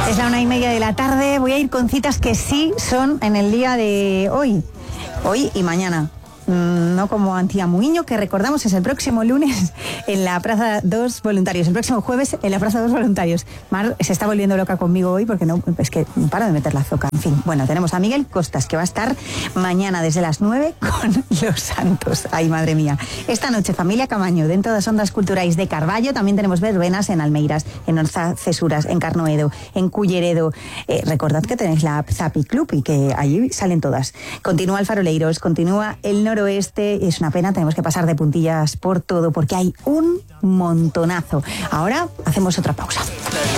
Es la 1:30 de la tarde. Voy a ir con citas que sí son en el día de hoy y mañana. No como Antía Muiño, que recordamos es el próximo lunes en la Plaza 2 Voluntarios, el próximo jueves en la Plaza 2 Voluntarios. Mar se está volviendo loca conmigo hoy porque no, es que no para de meter la zoca. En fin, bueno, tenemos a Miguel Costas, que va a estar mañana desde las 9 con Los Santos. Ay, madre mía. Esta noche, familia Camaño, dentro de las ondas culturais de Carballo, también tenemos verbenas en Almeiras, en Orza Cesuras, en Carnoedo, en Culleredo. Recordad que tenéis la Zapi Club y que allí salen todas. Continúa el Faroleiros, continúa el Noroeste. Es una pena, tenemos que pasar de puntillas por todo porque hay un montonazo. Ahora hacemos otra pausa.